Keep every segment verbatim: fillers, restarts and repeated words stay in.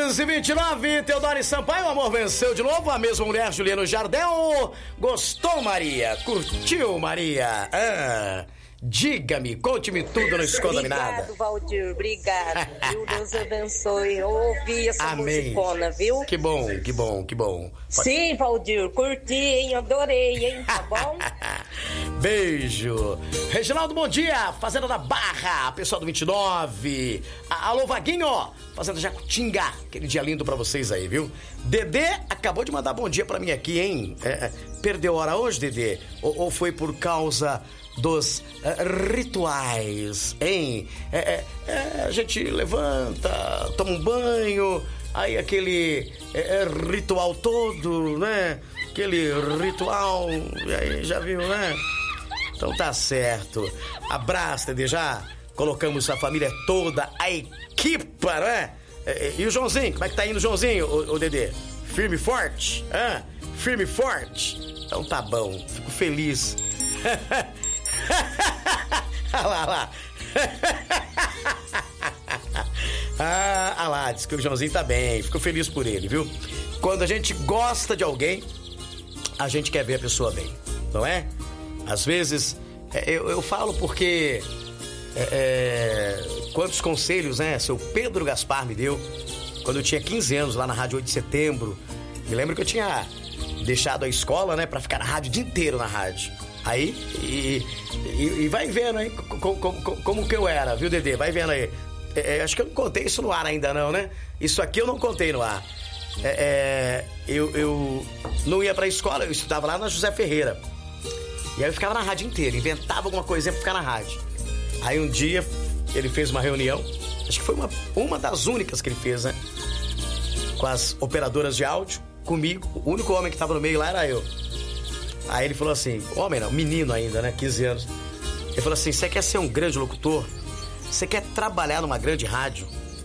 seis e vinte e nove, Teodoro Sampaio, o amor venceu de novo. A mesma mulher, Juliano Jardel. Gostou, Maria? Curtiu, Maria? Ah, diga-me, conte-me tudo, não esconda-me nada. Obrigado, Valdir, obrigado. Viu? Deus abençoe. Eu ouvi essa Amém. musicona, viu? Que bom, que bom, que bom. Pode... Sim, Valdir, curti, hein? Adorei, hein? Tá bom? Beijo. Reginaldo, bom dia. Fazenda da Barra, pessoal do vinte e nove. Alô, Vaguinho, Fazenda Jacutinga. Aquele dia lindo pra vocês aí, viu? Dedê acabou de mandar bom dia pra mim aqui, hein? É, perdeu hora hoje, Dedê? Ou, ou foi por causa dos uh, rituais, hein? É, é, é, a gente levanta, toma um banho, aí aquele é, é, ritual todo, né? Aquele ritual, aí já viu, né? Então tá certo. Abraço, Dedê, já colocamos a família toda, a equipa, né? E, e o Joãozinho, como é que tá indo o Joãozinho, o, o Dedê? Firme e forte? Ah, firme e forte? Então tá bom, fico feliz. Olha lá, olha lá. ah, ah lá, diz que o Joãozinho tá bem, fico feliz por ele, viu? Quando a gente gosta de alguém, a gente quer ver a pessoa bem, não é? Às vezes, eu, eu falo porque é, é, quantos conselhos, né, seu Pedro Gaspar me deu quando eu tinha quinze anos lá na Rádio oito de Setembro. Me lembro que eu tinha deixado a escola, né, pra ficar na rádio o dia inteiro na rádio. Aí, e, e, e vai vendo aí como, como, como que eu era, viu, Dedê? Vai vendo aí. É, acho que eu não contei isso no ar ainda não, né? Isso aqui eu não contei no ar. É, é, eu, eu não ia pra escola, eu estudava lá na José Ferreira. E aí eu ficava na rádio inteira, inventava alguma coisinha pra ficar na rádio. Aí um dia ele fez uma reunião, acho que foi uma, uma das únicas que ele fez, né? Com as operadoras de áudio, comigo, o único homem que tava no meio lá era eu. Aí ele falou assim, homem não, menino ainda, né, quinze anos. Ele falou assim, você quer ser um grande locutor? Você quer trabalhar numa grande rádio?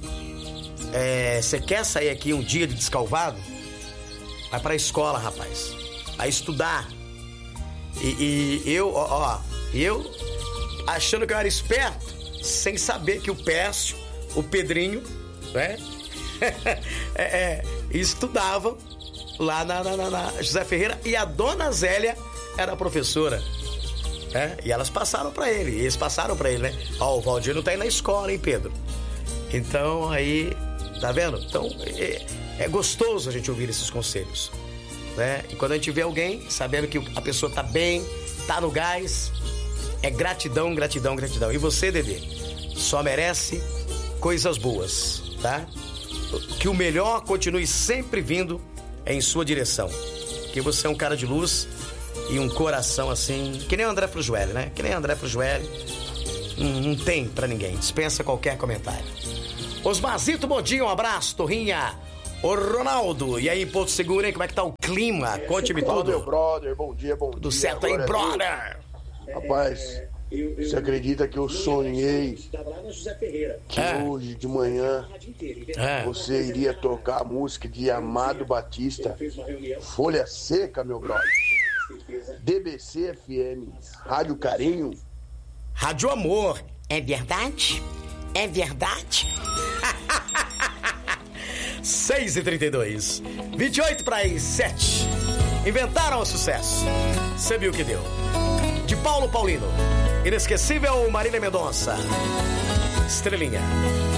É, você quer sair aqui um dia de descalvado? Vai pra escola, rapaz. Vai estudar. E, e eu, ó, ó, eu achando que eu era esperto, sem saber que o Pércio, o Pedrinho, né, é, é, estudavam lá na, na, na José Ferreira, e a dona Zélia era a professora, né? E elas passaram pra ele, e eles passaram pra ele, né? Ó, o Valdir não tá indo na escola, hein, Pedro? Então, aí, tá vendo? Então, é, é gostoso a gente ouvir esses conselhos, né? E quando a gente vê alguém sabendo que a pessoa tá bem, tá no gás, é gratidão, gratidão, gratidão. E você, Dedê, só merece coisas boas, tá? Que o melhor continue sempre vindo em sua direção, porque você é um cara de luz e um coração assim, que nem o André Frujueli, né? Que nem o André Frujueli, não, não tem pra ninguém, dispensa qualquer comentário. Osmarzito, bom dia, um abraço, Torrinha. Ô Ronaldo, e aí, Porto Seguro, hein? Como é que tá o clima? Conte-me tudo. Fala, meu brother, bom dia, bom tudo dia. Certo aí, brother? Rapaz, você acredita que eu sonhei que é. hoje de manhã é. você iria tocar a música de Amado Batista, Folha Seca, meu brother? D B C F M, Rádio Carinho. Rádio Amor, é verdade? É verdade? seis e trinta e dois, vinte e oito para as sete. Inventaram o sucesso. Você viu o que deu? De Paulo Paulino, inesquecível Marília Mendonça, Estrelinha.